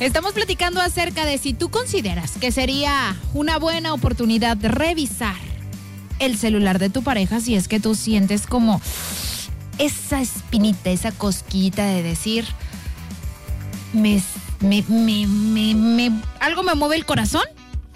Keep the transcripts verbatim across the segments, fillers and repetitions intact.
Estamos platicando acerca de si tú consideras que sería una buena oportunidad de revisar el celular de tu pareja si es que tú sientes como esa espinita, esa cosquillita de decir, me, me, me, me, me, algo me mueve el corazón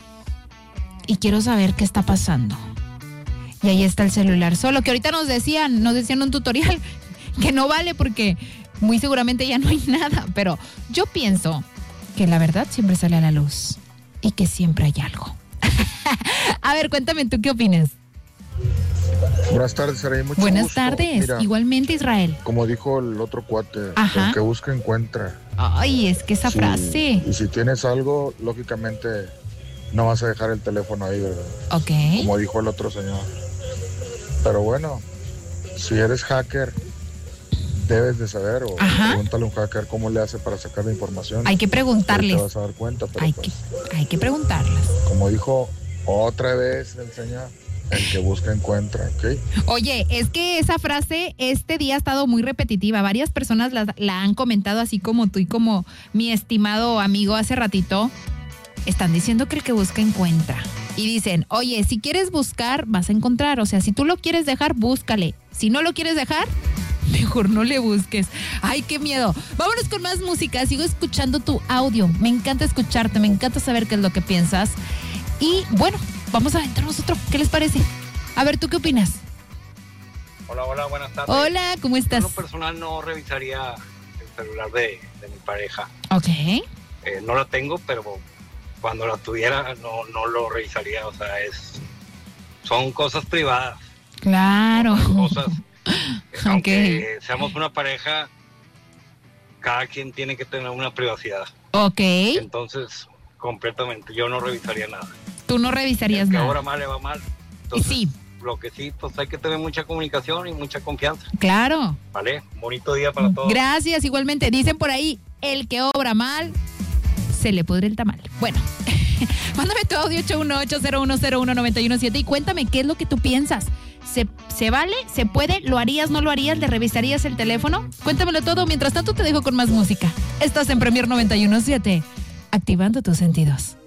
y quiero saber qué está pasando. Y ahí está el celular. Solo que ahorita nos decían, nos decían en un tutorial que no vale porque muy seguramente ya no hay nada. Pero yo pienso que la verdad siempre sale a la luz y que siempre hay algo. A ver, cuéntame, ¿tú qué opinas? Buenas tardes, Saray. Mucho Buenas gusto. tardes. Mira, igualmente, Israel. como dijo el otro cuate, Ajá. el que busca encuentra. Ay, es que esa Sí, frase. Y si tienes algo, lógicamente no vas a dejar el teléfono ahí, ¿verdad? Ok. Como dijo el otro señor. Pero bueno, si eres hacker, debes de saber, o Ajá. pregúntale a un hacker cómo le hace para sacar la información. Hay que Ahí preguntarles. te vas a dar cuenta, pero Hay pues, que, hay que preguntarles. como dijo otra vez el señor, el que busca encuentra, ¿ok? Oye, es que esa frase este día ha estado muy repetitiva. Varias personas la, la han comentado, así como tú y como mi estimado amigo hace ratito. Están diciendo que el que busca encuentra. Y dicen, oye, si quieres buscar, vas a encontrar. O sea, si tú lo quieres dejar, búscale. Si no lo quieres dejar, mejor no le busques. Ay, qué miedo. Vámonos con más música. Sigo escuchando tu audio. Me encanta escucharte. Me encanta saber qué es lo que piensas. Y bueno, vamos a aventarnos otro. ¿Qué les parece? A ver, ¿tú qué opinas? Hola, hola, buenas tardes. Hola, ¿cómo estás? Yo en lo personal no revisaría el celular de, de mi pareja. Ok. Eh, no lo tengo, pero cuando lo tuviera no, no lo revisaría. O sea, es son cosas privadas. Claro. Son cosas, aunque Ok. seamos una pareja, cada quien tiene que tener una privacidad. Ok. Entonces, completamente, yo no revisaría nada. Tú no revisarías El que nada. ahora mal le va mal. Y Entonces, sí, lo que sí, pues hay que tener mucha comunicación y mucha confianza. claro. ¿Vale? Bonito día para todos. Gracias, igualmente. Dicen por ahí, el que obra mal, se le pudre el tamal. Bueno, mándame tu audio ocho uno ocho cero uno cero uno nueve uno siete y cuéntame qué es lo que tú piensas. ¿Se, ¿Se vale? ¿Se puede? ¿Lo harías? ¿No lo harías? ¿Le revisarías el teléfono? Cuéntamelo todo. Mientras tanto te dejo con más música. Estás en Premier noventa y uno punto siete, activando tus sentidos.